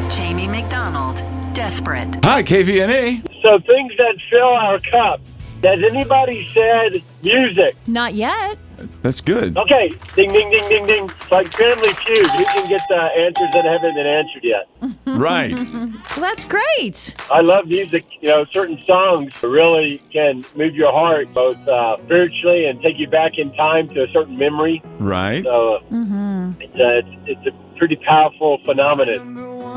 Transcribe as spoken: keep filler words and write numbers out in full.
Jamie McDonald, Desperate. Hi, K V N A. So things that fill our cup. Has anybody said music? Not yet. That's good. Okay, ding, ding, ding, ding, ding. It's like Family Feud. Who can get the answers that haven't been answered yet? Right. Well, that's great. I love music. You know, certain songs really can move your heart, both uh, spiritually and take you back in time to a certain memory. Right. So Mm-hmm. it's, a, it's, it's a pretty powerful phenomenon.